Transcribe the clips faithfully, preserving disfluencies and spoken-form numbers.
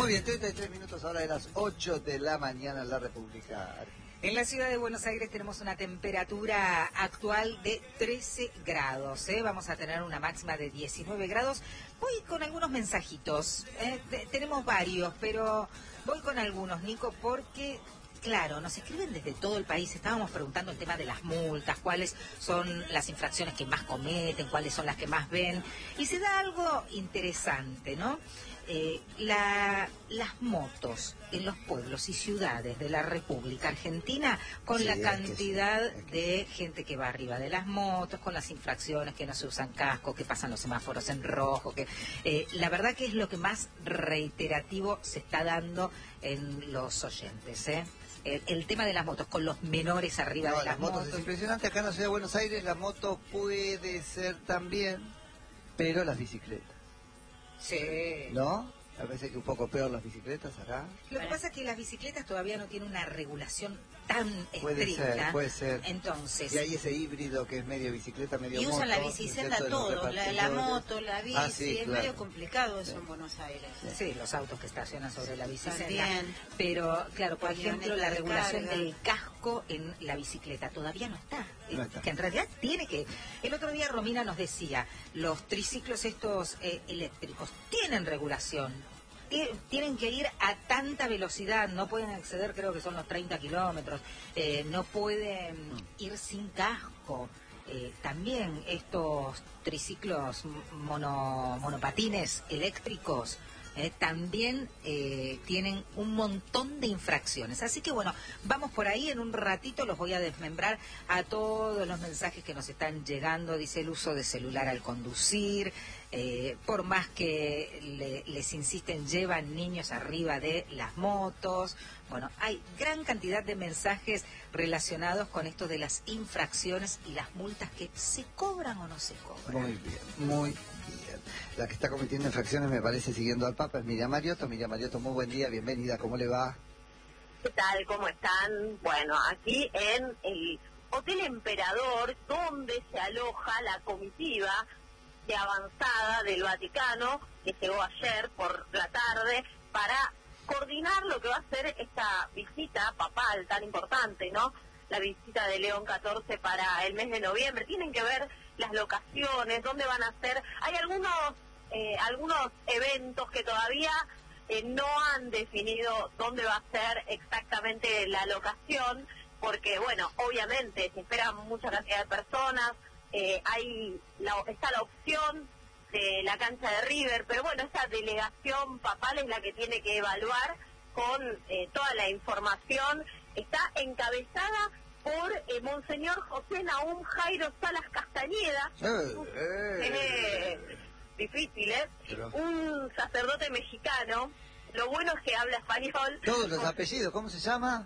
bien, treinta y tres minutos ahora de las ocho de la mañana en la República Argentina. En la ciudad de Buenos Aires tenemos una temperatura actual de trece grados, ¿eh? Vamos a tener una máxima de diecinueve grados. Voy con algunos mensajitos, ¿eh? Te- tenemos varios, pero voy con algunos, Nico, porque... Claro, nos escriben desde todo el país. Estábamos preguntando el tema de las multas, cuáles son las infracciones que más cometen, cuáles son las que más ven. Y se da algo interesante, ¿no? Eh, la, las motos en los pueblos y ciudades de la República Argentina, con Sí, la es que cantidad sí, es que de gente que va arriba de las motos, con las infracciones, que no se usan casco, que pasan los semáforos en rojo, que eh, la verdad que es lo que más reiterativo se está dando en los oyentes, ¿eh? El, el tema de las motos, con los menores arriba No, de las, las motos, motos. es impresionante. Acá en la ciudad de Buenos Aires la moto puede ser también, pero las bicicletas, Sí. ¿no? A veces que un poco peor las bicicletas acá. Lo que pasa es que las bicicletas todavía no tienen una regulación tan Puede estricta. ser, puede ser. Entonces, Y hay ese híbrido que es medio bicicleta, medio Y moto. usan la ¿no es bicicenda cierto? De los todo, la, la repartidores. moto, la bici, Ah, sí, es claro. medio complicado eso Sí. en Buenos Aires. sí, los autos que estacionan sobre la bicicleta. También. Pero, claro, por Camionetas ejemplo, la de regulación carga. del casco en la bicicleta todavía no está. No Eh, está. Que en realidad tiene que... El otro día Romina nos decía, los triciclos estos eh, eléctricos tienen regulación. Tie- Tienen que ir a tanta velocidad, no pueden exceder, creo que son los treinta kilómetros, eh, no pueden ir sin casco. Eh, también estos triciclos mono, monopatines eléctricos eh, también eh, tienen un montón de infracciones. Así que bueno, vamos por ahí, en un ratito los voy a desmembrar a todos los mensajes que nos están llegando. Dice el uso de celular al conducir, eh, por más que le- les insisten, llevan niños arriba de las motos. Bueno, hay gran cantidad de mensajes relacionados con esto de las infracciones y las multas que se cobran o no se cobran. Muy bien, muy bien. La que está cometiendo infracciones, me parece, siguiendo al Papa, es Miriam Mariotto. Miriam Mariotto, muy buen día, bienvenida, ¿cómo le va? ¿Qué tal? ¿Cómo están? Bueno, aquí en el Hotel Emperador, donde se aloja la comitiva de avanzada del Vaticano, que llegó ayer por la tarde, para coordinar lo que va a ser esta visita papal tan importante, ¿no? La visita de León catorce para el mes de noviembre. Tienen que ver las locaciones, dónde van a ser. Hay algunos, eh, algunos eventos que todavía eh, no han definido dónde va a ser exactamente la locación, porque, bueno, obviamente se espera mucha cantidad de personas, eh, hay la, está la opción de la cancha de River, pero bueno, esa delegación papal es la que tiene que evaluar con eh, toda la información. Está encabezada por eh, Monseñor José Nahum Jairo Salas Castañeda, Eh, eh. eh, difícil, ¿eh? Pero- Un sacerdote mexicano. Lo bueno es que habla español. Todos los José- apellidos, ¿cómo se llama?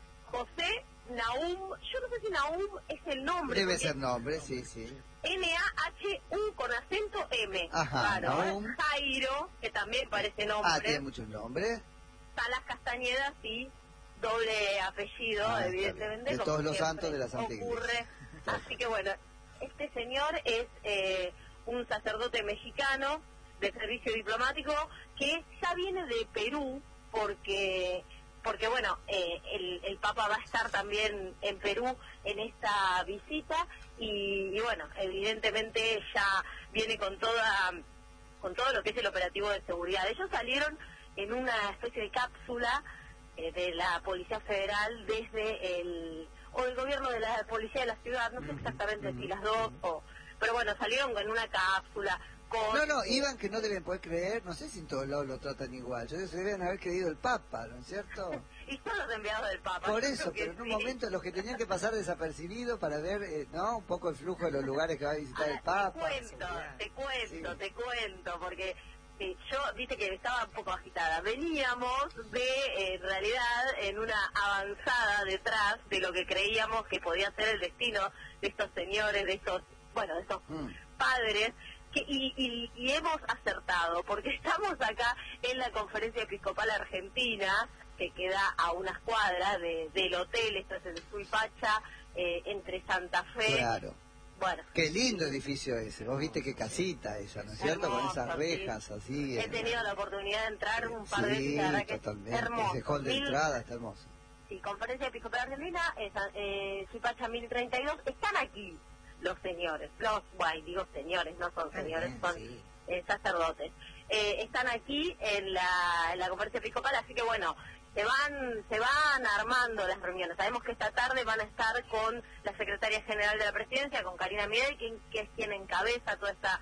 José Nahum, yo no sé si Nahum es el nombre. Debe porque ser nombre, sí, sí. N A H U con acento M. Ajá, claro, Nahum. ¿eh? Jairo, que también parece nombre. Ah, tiene muchos nombres. Salas Castañeda, sí, doble apellido, Ah, está evidentemente. bien. De como todos los siempre santos de la Santa Iglesia. ocurre. Así que bueno, este señor es eh, un sacerdote mexicano de servicio diplomático que ya viene de Perú porque porque bueno, eh, el, el Papa va a estar también en Perú en esta visita y, y bueno, evidentemente ya viene con toda con todo lo que es el operativo de seguridad. Ellos salieron en una especie de cápsula eh, de la Policía Federal desde el o del gobierno de la Policía de la Ciudad, no sé exactamente si las dos o pero bueno, salieron en una cápsula con No, no, Iván, que no deben poder creer, no sé si en todos lados lo tratan igual. Yo creo que se deben haber creído el Papa, ¿no es cierto? y son los enviados del Papa. Por yo eso, creo que pero en un sí. momento los que tenían que pasar desapercibidos para ver, eh, ¿no? Un poco el flujo de los lugares que va a visitar el Ahora, Papa. te cuento, te cuento, Sí. te cuento, porque eh, yo, viste que estaba un poco agitada. Veníamos de, eh, en realidad, en una avanzada detrás de lo que creíamos que podía ser el destino de estos señores, de estos, bueno, de estos Mm. padres, que, y, y, y hemos acertado, porque estamos acá en la Conferencia Episcopal Argentina, que queda a unas cuadras de, del hotel, esto es en Suipacha, eh, entre Santa Fe, Claro. Bueno. Qué lindo edificio ese, vos viste qué casita esa, ¿no es cierto? Hermoso, Con esas rejas sí. así. He en... tenido la oportunidad de entrar un par de sí, veces, la verdad que totalmente. es hermoso. Ese hall de Mil... entrada está hermoso. Sí, Conferencia Episcopal Argentina, es, eh, Suipacha mil treinta y dos, están aquí los señores, los, guay, digo señores, no son señores, bien, son sí. eh, sacerdotes. Eh, están aquí en la, en la Conferencia Episcopal, así que bueno, se van se van armando las reuniones. Sabemos que esta tarde van a estar con la Secretaria General de la Presidencia, con Karina Midei, que, que es quien encabeza toda esta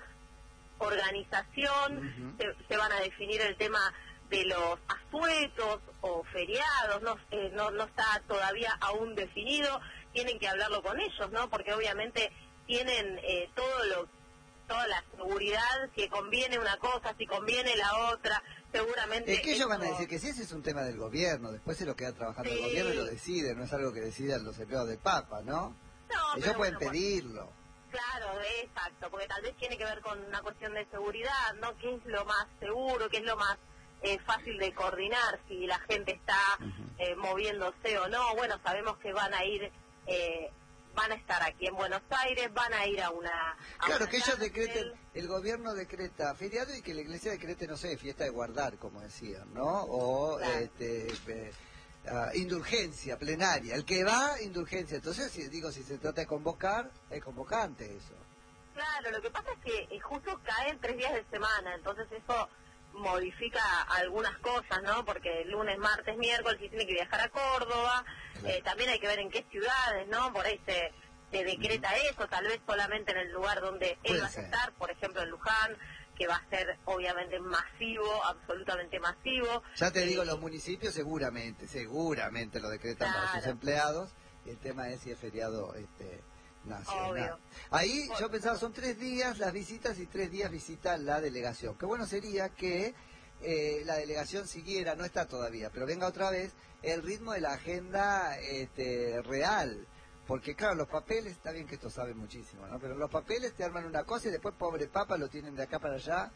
organización. Uh-huh. se, se van a definir el tema de los asuetos o feriados, no, eh, no, no está todavía aún definido, tienen que hablarlo con ellos, ¿no? Porque obviamente tienen eh, todo lo, toda la seguridad, si conviene una cosa, si conviene la otra, seguramente... Es que ellos esto... van a decir que sí, ese es un tema del gobierno, después se lo queda trabajando sí. el gobierno y lo decide, no es algo que decidan los empleados del Papa, ¿no? No, ellos pueden bueno, pedirlo. Claro, exacto, porque tal vez tiene que ver con una cuestión de seguridad, ¿no? ¿Qué es lo más seguro, qué es lo más eh, fácil de coordinar, si la gente está uh-huh. eh, moviéndose o no? Bueno, sabemos que van a ir... Eh, van a estar aquí en Buenos Aires, van a ir a una... A claro, una que ellos cárcel. decreten, el gobierno decreta feriado y que la iglesia decrete, no sé, fiesta de guardar, como decían, ¿no? O claro. este, eh, uh, indulgencia plenaria. El que va, indulgencia. Entonces, si, digo, si se trata de convocar, es convocante eso. Claro, lo que pasa es que eh, justo caen tres días de semana, entonces eso modifica algunas cosas, ¿no? Porque el lunes, martes, miércoles sí tiene que viajar a Córdoba, claro. eh, también hay que ver en qué ciudades, ¿no? Por ahí se, se decreta uh-huh. eso, tal vez solamente en el lugar donde Puede él va ser. a estar, por ejemplo en Luján, que va a ser obviamente masivo, absolutamente masivo. Ya te eh, digo, los municipios seguramente, seguramente lo decretan claro. para sus empleados, el tema es si es feriado este nacional. Obvio. Ahí Por... yo pensaba, son tres días las visitas y tres días visita la delegación. Qué bueno sería que eh, la delegación siguiera, no está todavía, pero venga otra vez, el ritmo de la agenda este, real. Porque claro, los papeles, está bien que esto sabe muchísimo, ¿no? Pero los papeles te arman una cosa y después, pobre papa, lo tienen de acá para allá.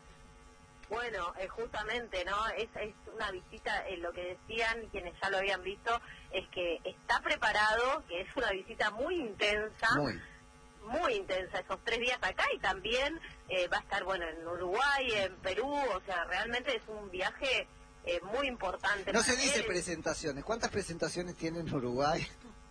Bueno, eh, justamente, ¿no? Es, es una visita, eh, lo que decían quienes ya lo habían visto, es que está preparado, que es una visita muy intensa, muy, muy intensa, esos tres días acá, y también eh, va a estar, bueno, en Uruguay, en Perú, o sea, realmente es un viaje eh, muy importante. No se dice él. presentaciones, ¿cuántas presentaciones tiene en Uruguay?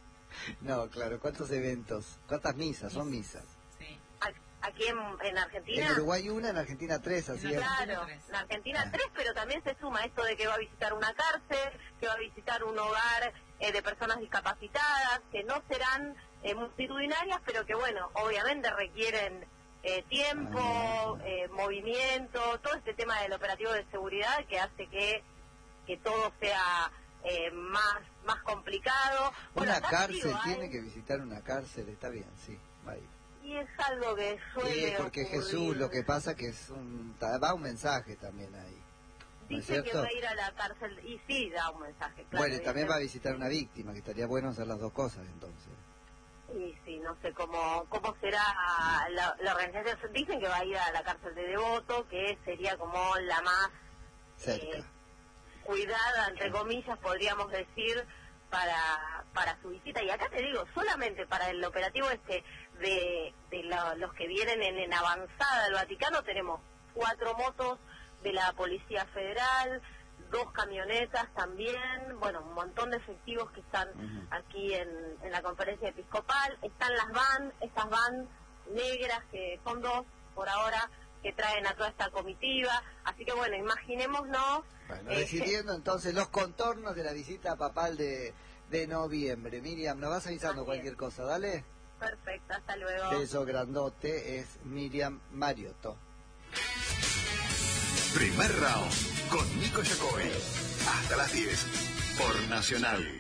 No, claro, ¿cuántos eventos? ¿Cuántas misas? Son misas. Sí. Aquí en, en Argentina. En Uruguay una, en Argentina tres, así es. Claro, en Argentina ah. tres, pero también se suma esto de que va a visitar una cárcel, que va a visitar un hogar eh, de personas discapacitadas, que no serán eh, multitudinarias, pero que bueno, obviamente requieren eh, tiempo, ah. eh, movimiento, todo este tema del operativo de seguridad que hace que, que todo sea eh, más, más complicado. Una bueno, cárcel, hay... tiene que visitar una cárcel, está bien, sí, va a ir. Y es algo que suele Sí, porque ocurrir. Jesús, lo que pasa que es un, va un mensaje también ahí. ¿No Dice es que va a ir a la cárcel y sí da un mensaje, claro. Bueno, y también va a visitar una víctima, que estaría bueno hacer las dos cosas entonces. Y sí, no sé cómo cómo será la, la organización. Dicen que va a ir a la cárcel de Devoto, que sería como la más cerca. Eh, cuidada, entre comillas, podríamos decir, para para su visita. Y acá te digo, solamente para el operativo este de, de la, los que vienen en, en avanzada del Vaticano, tenemos cuatro motos de la Policía Federal, dos camionetas también, bueno, un montón de efectivos que están uh-huh. aquí en, en la Conferencia Episcopal. Están las van, estas van negras, que son dos por ahora, que traen a toda esta comitiva. Así que bueno, imaginémonos... Bueno, eh, decidiendo entonces los contornos de la visita papal de, de noviembre. Miriam, nos vas avisando cualquier cosa, dale. Perfecto, hasta luego. Beso grandote, es Miriam Mariotto. Primer round con Nico Yacoy. Hasta las diez por Nacional.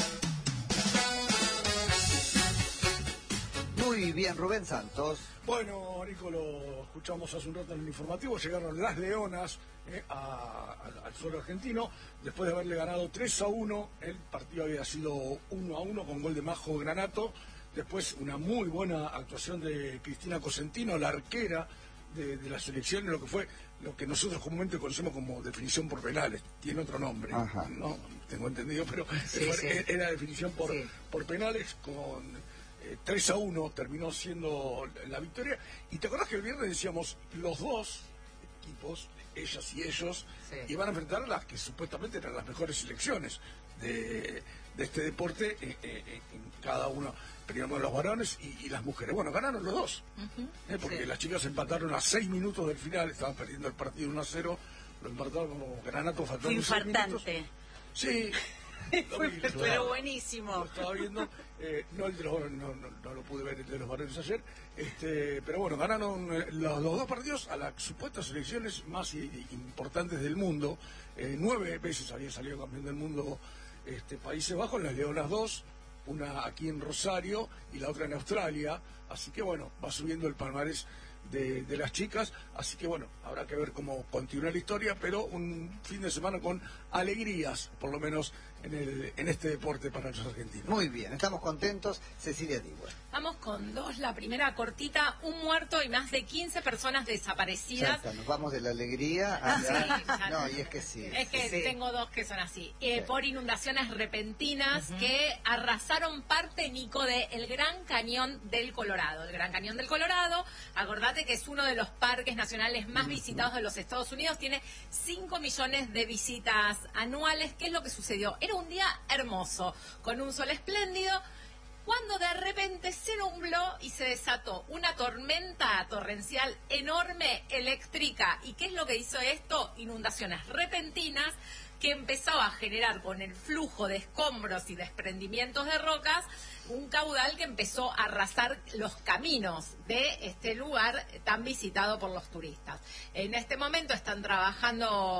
Muy bien, Rubén Santos. Bueno, Nico, lo escuchamos hace un rato en el informativo. Llegaron las Leonas eh, a, a, al suelo argentino. Después de haberle ganado tres a uno, el partido había sido uno a uno con gol de Majo Granato. Después una muy buena actuación de Cristina Cosentino, la arquera de, de la selección, lo que fue lo que nosotros comúnmente conocemos como definición por penales. Tiene otro nombre, Ajá. no tengo entendido, pero sí, fue, sí. era definición por, sí. por penales con eh, tres a uno terminó siendo la victoria. Y te acordás que el viernes decíamos, los dos equipos, ellas y ellos, sí. iban a enfrentar a las que supuestamente eran las mejores selecciones de, de este deporte eh, eh, en cada uno, primero los varones y, y las mujeres. Bueno, ganaron los dos, Uh-huh. eh, porque Sí. las chicas empataron a seis minutos del final, estaban perdiendo el partido uno a cero, lo empataron como Granato, Fue faltando seis minutos. infartante. Sí. Lo vi, lo- Pero buenísimo. lo estaba viendo, eh, no el de los varones, no, no, no lo pude ver el de los varones ayer, este, pero bueno, ganaron eh, los, los dos partidos a las supuestas selecciones más i- importantes del mundo. Eh, nueve veces había salido campeón del mundo este, Países Bajos, las Leonas dos, una aquí en Rosario y la otra en Australia, así que bueno, va subiendo el palmarés de, de las chicas, así que bueno, habrá que ver cómo continúa la historia, pero un fin de semana con alegrías, por lo menos en, el, en este deporte para los argentinos. Muy bien, estamos contentos. Cecilia Digüe. Vamos con dos, la primera cortita, un muerto y más de quince personas Ya desaparecidas. está, nos vamos de la alegría a Sí, la... ya No, no. y es que sí. Es que Sí. tengo dos que son así. Eh, Sí. Por inundaciones repentinas que arrasaron parte, Nico, de el Gran Cañón del Colorado. El Gran Cañón del Colorado, acordate que es uno de los parques nacionales más visitados de los Estados Unidos. Tiene cinco millones de visitas anuales. ¿Qué es lo que sucedió? Era un día hermoso, con un sol espléndido, cuando de repente se nubló y se desató una tormenta torrencial enorme eléctrica. ¿Y qué es lo que hizo esto? Inundaciones repentinas que empezó a generar, con el flujo de escombros y desprendimientos de rocas, un caudal que empezó a arrasar los caminos de este lugar tan visitado por los turistas. En este momento están trabajando